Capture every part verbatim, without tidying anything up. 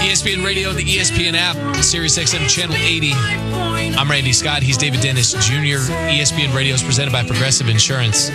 E S P N Radio, the E S P N app, Sirius X M Channel eighty. I'm Randy Scott. He's David Dennis Junior E S P N Radio is presented by Progressive Insurance.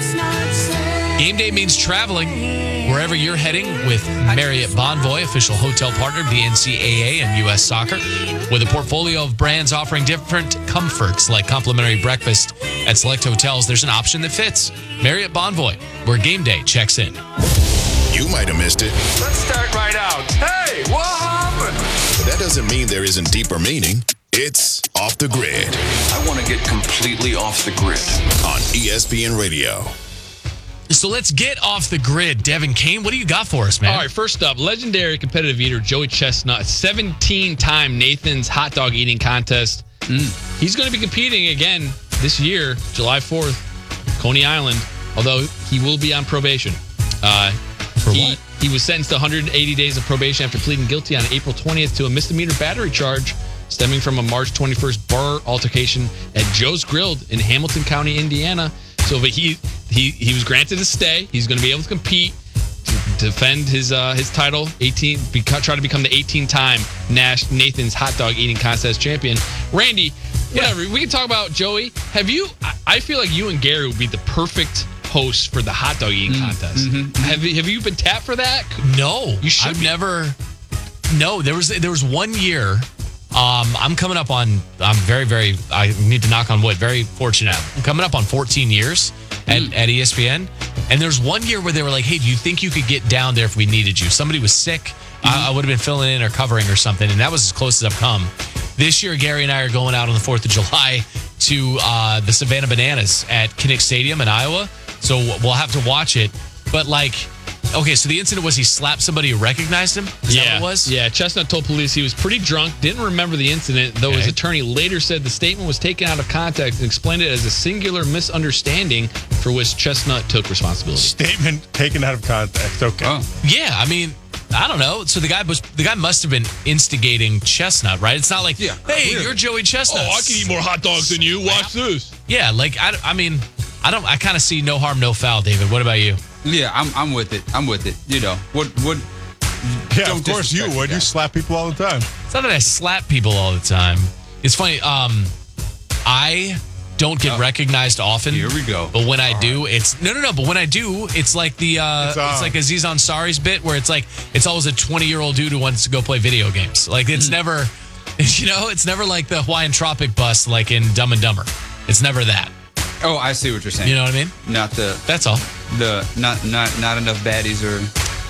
Game day means traveling wherever you're heading with Marriott Bonvoy, official hotel partner of the N C A A and U S Soccer. With a portfolio of brands offering different comforts like complimentary breakfast at select hotels, there's an option that fits. Marriott Bonvoy, where game day checks in. You might have missed it. Let's start right out. Hey, what happened? But that doesn't mean there isn't deeper meaning. It's Off the Grid I want to get completely off the grid. on E S P N Radio. So let's get off the grid. Devin Kane, what do you got for us, man? All right, first up, legendary competitive eater Joey Chestnut, seventeen-time Nathan's hot dog eating contest. Mm. He's going to be competing again this year, July fourth, Coney Island, although he will be on probation. Uh, For he, what? He was sentenced to one hundred eighty days of probation after pleading guilty on April twentieth to a misdemeanor battery charge stemming from a March twenty-first bar altercation at Joe's Grill in Hamilton County, Indiana. So but he he he was granted a stay. He's going to be able to compete, to defend his uh, his title, eighteen, beca- try to become the eighteen-time Nash Nathan's hot dog eating contest champion. Randy, whatever. We can talk about Joey. Have you? I, I feel like you and Gary would be the perfect hosts for the hot dog eating contest. Mm-hmm. Have you, have you been tapped for that? No, You should I've be. never. No, there was there was one year. Um, I'm coming up on. I'm very very. I need to knock on wood. Very fortunate. I'm coming up on fourteen years at, Mm. at E S P N. And there's one year where they were like, "Hey, do you think you could get down there if we needed you?" Somebody was sick. Mm-hmm. I, I would have been filling in or covering or something, and that was as close as I've come. This year, Gary and I are going out on the fourth of July to uh, the Savannah Bananas at Kinnick Stadium in Iowa. So we'll have to watch it. But like, okay, so the incident was he slapped somebody who recognized him? Is yeah, that what it was? Yeah, Chestnut told police he was pretty drunk, didn't remember the incident, though his Okay. attorney later said the statement was taken out of context and explained it as a singular misunderstanding for which Chestnut took responsibility. Statement taken out of context. Okay. Oh. Yeah, I mean, I don't know. So the guy was the guy must have been instigating Chestnut, right? It's not like, Yeah, hey, clearly. you're Joey Chestnut. Oh, I can eat more hot dogs than you. Watch this. Yeah, like I, I mean, I don't. I kind of see no harm, no foul. David, what about you? Yeah, I'm I'm with it. I'm with it. You know, what what Yeah, don't of course you disrespect would. the You guy. slap people all the time. It's not that I slap people all the time. It's funny. Um, I don't get Oh. recognized often. Here we go. But when I do, it's no, no, no. But when I do, it's like the uh, It's, it's, uh, like Aziz Ansari's bit where it's like it's always a twenty-year-old dude who wants to go play video games. Like it's never, you know, it's never like the Hawaiian Tropic bus like in Dumb and Dumber. It's never that. Oh, I see what you're saying. You know what I mean? Not the That's all. the not not not enough baddies or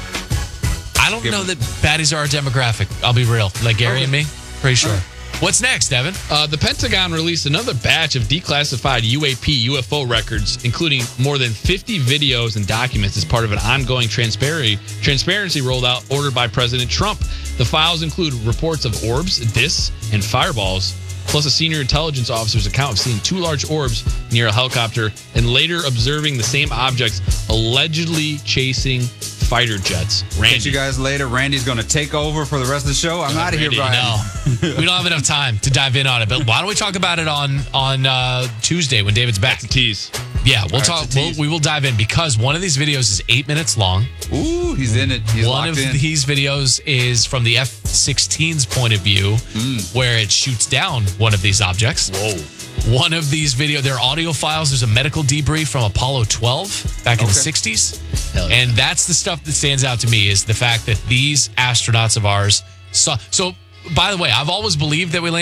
I don't know that baddies are our demographic. I'll be real. Like Gary and me, pretty sure. What's next, Evan? Uh, the Pentagon released another batch of declassified U A P U F O records, including more than fifty videos and documents as part of an ongoing transparency transparency rollout ordered by President Trump. The files include reports of orbs, discs, and fireballs, plus a senior intelligence officer's account of seeing two large orbs near a helicopter and later observing the same objects allegedly chasing fighter jets. Randy. Catch you guys later. Randy's going to take over for the rest of the show. I'm out of here, Randy, Brian. No, we don't have enough time to dive in on it. But why don't we talk about it on on uh, Tuesday when David's back? Tease. Yeah, we'll All right, talk. it's a We'll, tease. we will dive in because one of these videos is eight minutes long. Ooh, he's in it. He's One locked of in. these videos is from the F sixteen's point of view, Mm. where it shoots down one of these objects. Whoa. One of these video, there are audio files. There's a medical debrief from Apollo twelve back in the Okay. sixties. Hell yeah. And that's the stuff that stands out to me is the fact that these astronauts of ours saw. So, by the way, I've always believed that we landed